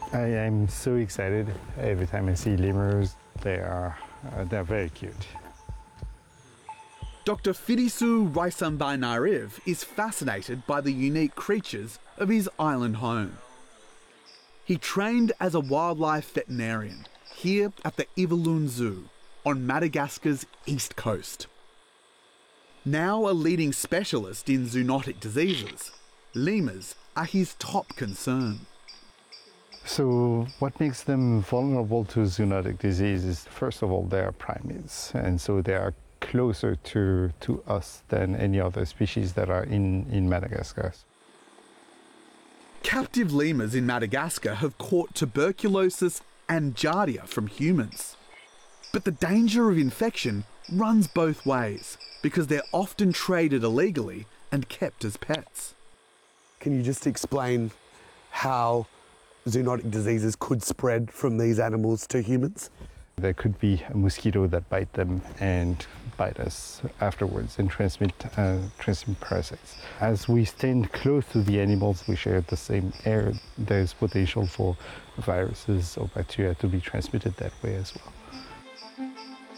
I am so excited every time I see lemurs. They're very cute. Dr. Fidisu Raisambainariv is fascinated by the unique creatures of his island home. He trained as a wildlife veterinarian here at the Ivalune Zoo on Madagascar's east coast. Now a leading specialist in zoonotic diseases, lemurs are his top concern. So what makes them vulnerable to zoonotic diseases? First of all, they are primates, and so they are closer to us than any other species that are in Madagascar. Captive lemurs in Madagascar have caught tuberculosis and giardia from humans. But the danger of infection runs both ways because they're often traded illegally and kept as pets. Can you just explain how zoonotic diseases could spread from these animals to humans? There could be a mosquito that bite them and bite us afterwards and transmit parasites. As we stand close to the animals, we share the same air. There's potential for viruses or bacteria to be transmitted that way as well.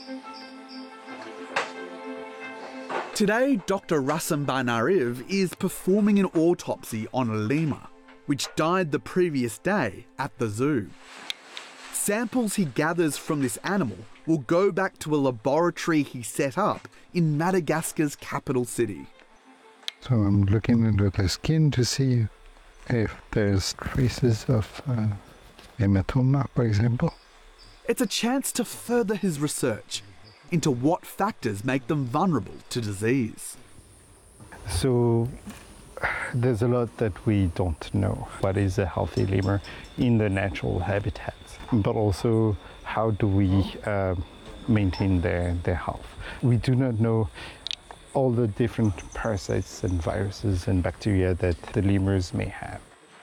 Today, Dr. Raisambainariv is performing an autopsy on a lemur, which died the previous day at the zoo. Samples he gathers from this animal will go back to a laboratory he set up in Madagascar's capital city. So I'm looking into the skin to see if there's traces of hematoma, for example. It's a chance to further his research into what factors make them vulnerable to disease. So there's a lot that we don't know. What is a healthy lemur in the natural habitat? But also, how do we maintain their health? We do not know all the different parasites and viruses and bacteria that the lemurs may have.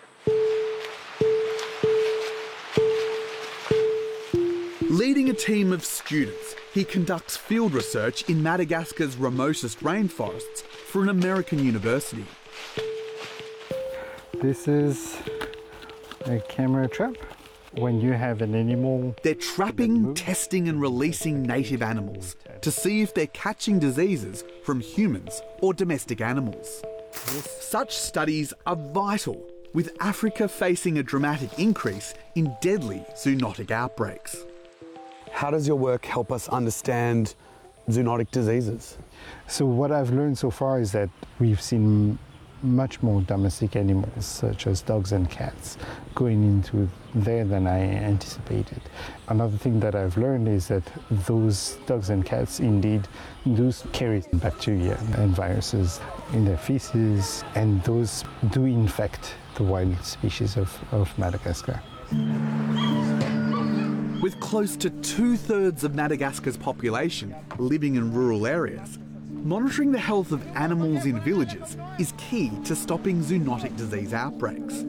Leading a team of students, he conducts field research in Madagascar's remotest rainforests for an American university. This is a camera trap. When you have an animal... They're trapping, testing and releasing native animals to see if they're catching diseases from humans or domestic animals. Such studies are vital, with Africa facing a dramatic increase in deadly zoonotic outbreaks. How does your work help us understand zoonotic diseases? So what I've learned so far is that we've seen much more domestic animals, such as dogs and cats, going into there than I anticipated. Another thing that I've learned is that those dogs and cats indeed do carry bacteria and viruses in their feces, and those do infect the wild species of Madagascar. With close to 2/3 of Madagascar's population living in rural areas, monitoring the health of animals in villages is key to stopping zoonotic disease outbreaks.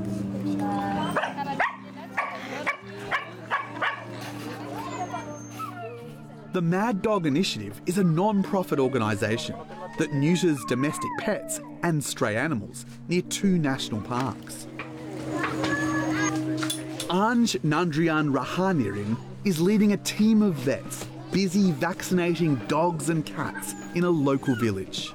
The Mad Dog Initiative is a non-profit organisation that neuters domestic pets and stray animals near 2 national parks. Anj Nandrian Rahanirin is leading a team of vets busy vaccinating dogs and cats in a local village.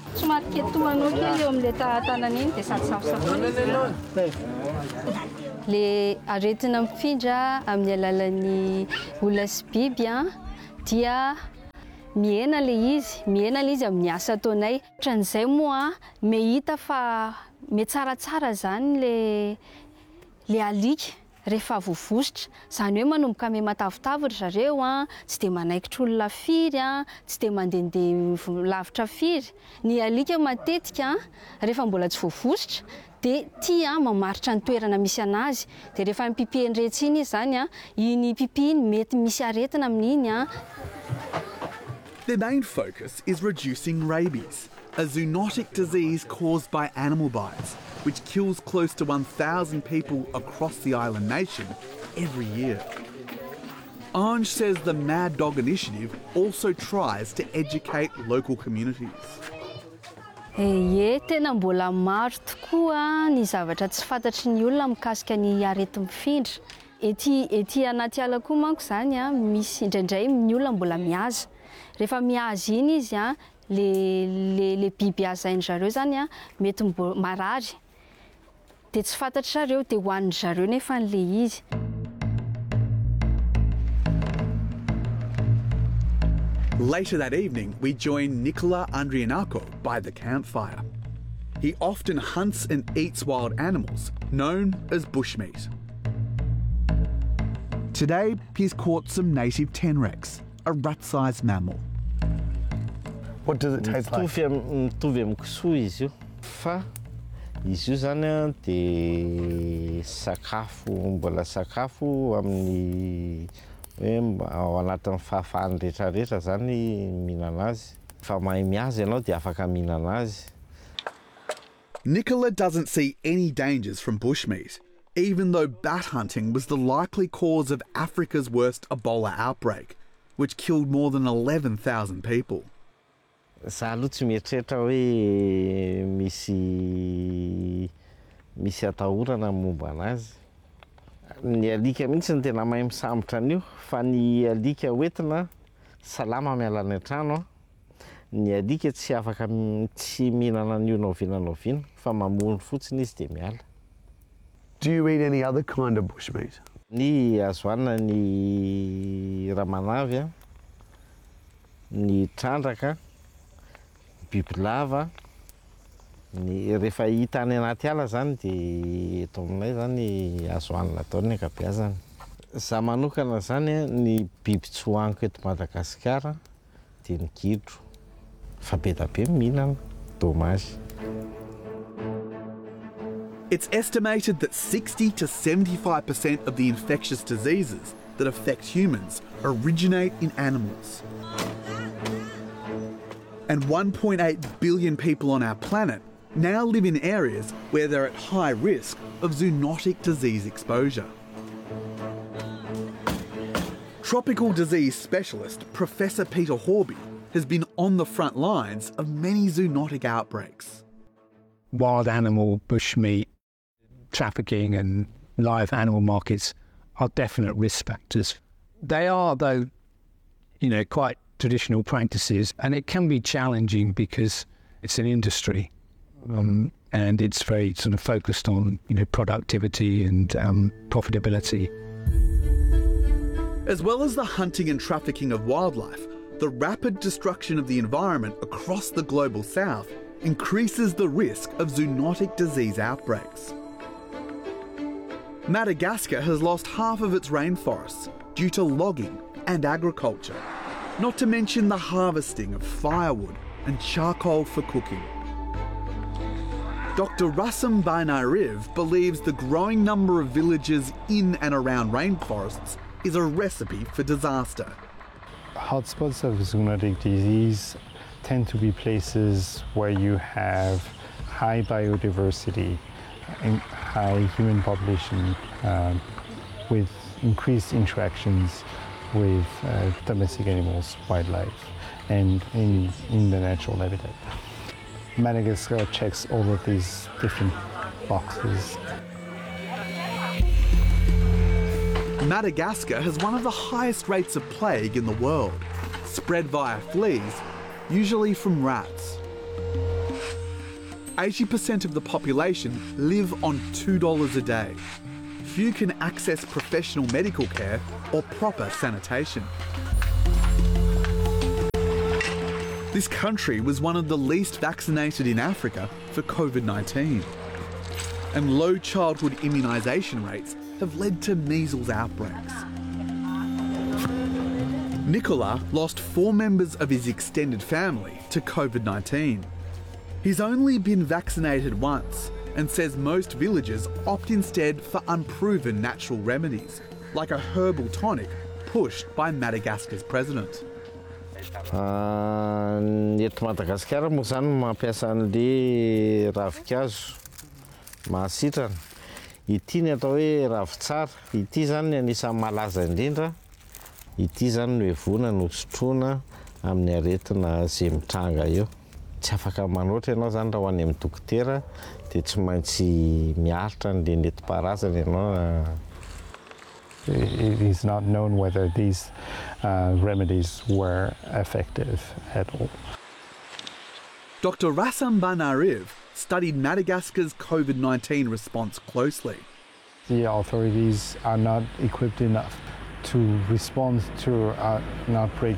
Le aretina mifindra amin'ny alalan'ny olasy dia miena le izy amin'ny asa ataonay. Tran'izay moa mehita fa metsaratsara zany le alika rehefa vovosotra, zany hoe manomboka ame matavitavitra zareo tsy de manaikitra olona firy tsy de mandehandeha lavitra firy. Ny alika matetika rehefa mbola tsy vovosotra de tia mamaritra ny toerana misy anazy, de rehefa mipipihany retsy iny izy zany iny pipihiny mety misy aretina amin'iny. Their main focus is reducing rabies, a zoonotic disease caused by animal bites, which kills close to 1,000 people across the island nation every year. Anj says the Mad Dog Initiative also tries to educate local communities. Ie, tena mbola maro tokoa ny zavatra tsy fantatry ny olona mikasika ny aretim-bifindra. Ety anaty ala koa manko zany misy indraindray ny olona mbola mihaza. Rehefa mihaza iny izy le biby hazainy zareo zany mety marary. Dia tsy fantatry zareo dia hohanin zareo nefa le izy. Later that evening, we join Nicola Andrianako by the campfire. He often hunts and eats wild animals, known as bushmeat. Today, he's caught some native tenrecs, a rat-sized mammal. What does it taste like? Mitovy amin'ny kisoa izy io. Fa izy io zany dia sakafo, mbola sakafo amin'ny ao anatin'ny fahafahany rehetrarehetra zany mihinana azy. Fa mahay mihaza ianao dia afaka mihinana azy. Nicola doesn't see any dangers from bushmeat, even though bat hunting was the likely cause of Africa's worst Ebola outbreak, which killed more than 11,000 people. Za aloha tsy mieritreritra hoe misy atahorana momba anazy. Ny alika mihitsy ny tena mahay misambotra an'io, fa ny alika hoentina salama miala any an-trano. Ny alika tsy afaka tsy mihinana an'io naoviana, fa mamono fotsiny izy dia miala. Do you eat any other kind of bushmeat? Ny azo hanina ny ramanavy, ny trandraka, bibilava, rehefa hita any anaty ala zany dia eto aminay zany azo hanina daholo ny ankabeazany. Za manokana zany ny biby tsy hohaniko eto Madagasikara dia ny gidro. Fa be da be mihinana, dommage. It's estimated that 60 to 75% of the infectious diseases that affect humans originate in animals. And 1.8 billion people on our planet now live in areas where they're at high risk of zoonotic disease exposure. Tropical disease specialist Professor Peter Horby has been on the front lines of many zoonotic outbreaks. Wild animal, bushmeat, trafficking and live animal markets are definite risk factors. They are, though, quite traditional practices, and it can be challenging because it's an industry and it's very sort of focused on productivity and profitability. As well as the hunting and trafficking of wildlife, the rapid destruction of the environment across the global south increases the risk of zoonotic disease outbreaks. Madagascar has lost half of its rainforests due to logging and agriculture, not to mention the harvesting of firewood and charcoal for cooking. Dr. Rassam Bainariv believes the growing number of villages in and around rainforests is a recipe for disaster. Hotspots of zoonotic disease tend to be places where you have high biodiversity and high human population with increased interactions with domestic animals, wildlife, and in the natural habitat. Madagascar checks all of these different boxes. Madagascar has one of the highest rates of plague in the world, spread via fleas, usually from rats. 80% of the population live on $2 a day. Few can access professional medical care or proper sanitation. This country was one of the least vaccinated in Africa for COVID-19. And low childhood immunisation rates have led to measles outbreaks. Nicola lost 4 members of his extended family to COVID-19. He's only been vaccinated once and says most villagers opt instead for unproven natural remedies, like a herbal tonic pushed by Madagascar's president. Eto Madagasikara moa zany mampiasa an'le ravikazo mahasitrana. Ity ny atao hoe ravitsara. Ity zany ny anisan'ny malaza indrindra. Ity zany no hevona no sotroina amin'ny aretina izay mitranga eo. tsy afaka manoatra ianao zany raha ho any amin'ny dokotera dia tsy maintsy miaritra ny nentim-paharazana ianao. It is not known whether these remedies were effective at all. Dr. Rassam Banariv studied Madagascar's COVID-19 response closely. The authorities are not equipped enough to respond to an outbreak.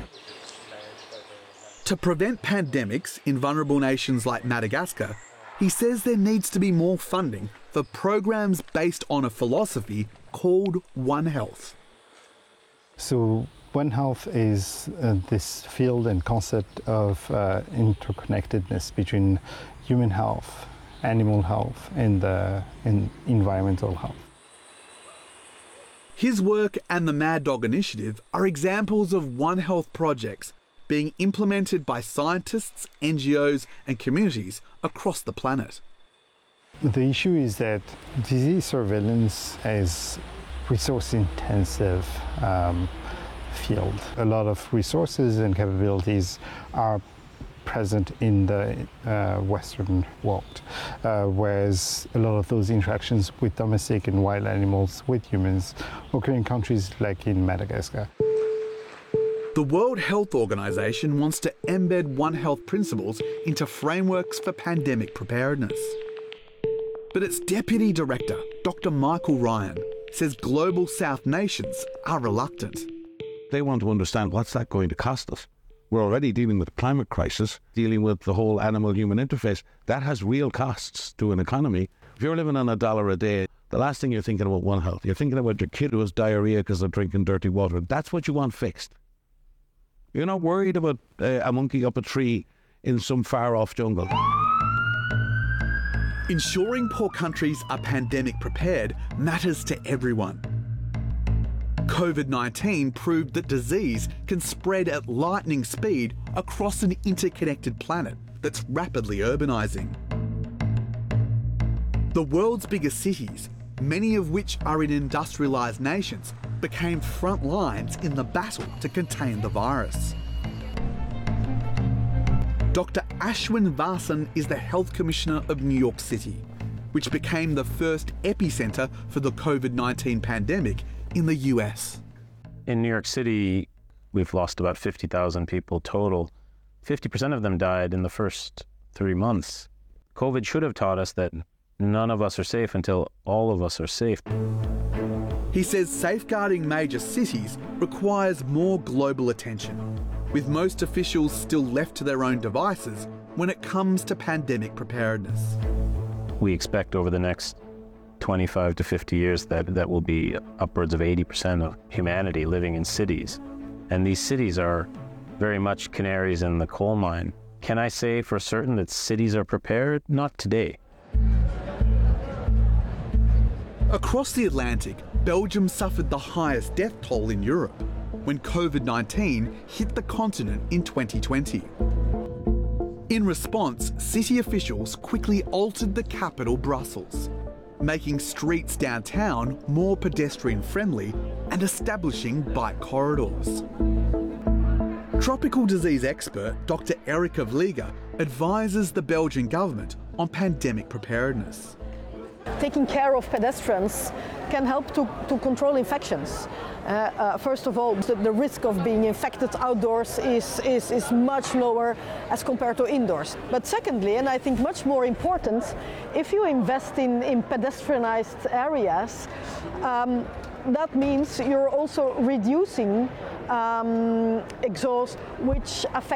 To prevent pandemics in vulnerable nations like Madagascar, he says there needs to be more funding for programs based on a philosophy called One Health. So One Health is this field and concept of interconnectedness between human health, animal health, and environmental health. His work and the Mad Dog Initiative are examples of One Health projects being implemented by scientists, NGOs and communities across the planet. The issue is that disease surveillance is resource-intensive field. A lot of resources and capabilities are present in the Western world, whereas a lot of those interactions with domestic and wild animals, with humans, occur in countries like in Madagascar. The World Health Organization wants to embed One Health principles into frameworks for pandemic preparedness. But its Deputy Director, Dr. Michael Ryan, says Global South nations are reluctant. They want to understand what's that going to cost us. We're already dealing with the climate crisis, dealing with the whole animal-human interface. That has real costs to an economy. If you're living on $1 a day, the last thing you're thinking about One Health. You're thinking about your kid who has diarrhea because they're drinking dirty water. That's what you want fixed. You're not worried about a monkey up a tree in some far-off jungle. Ensuring poor countries are pandemic prepared matters to everyone. COVID-19 proved that disease can spread at lightning speed across an interconnected planet that's rapidly urbanising. The world's biggest cities, many of which are in industrialised nations, became front lines in the battle to contain the virus. Dr. Ashwin Vasan is the Health Commissioner of New York City, which became the first epicentre for the COVID-19 pandemic in the US. In New York City, we've lost about 50,000 people total. 50% of them died in the first 3 months. COVID should have taught us that none of us are safe until all of us are safe. He says safeguarding major cities requires more global attention, with most officials still left to their own devices when it comes to pandemic preparedness. We expect over the next 25 to 50 years that will be upwards of 80% of humanity living in cities. And these cities are very much canaries in the coal mine. Can I say for certain that cities are prepared? Not today. Across the Atlantic, Belgium suffered the highest death toll in Europe when COVID-19 hit the continent in 2020. In response, city officials quickly altered the capital, Brussels, making streets downtown more pedestrian-friendly and establishing bike corridors. Tropical disease expert Dr. Erika Vliega advises the Belgian government on pandemic preparedness. Taking care of pedestrians can help to control infections. First of all, the risk of being infected outdoors is much lower as compared to indoors. But secondly, and I think much more important, if you invest in pedestrianized areas, that means you're also reducing exhaust, which affects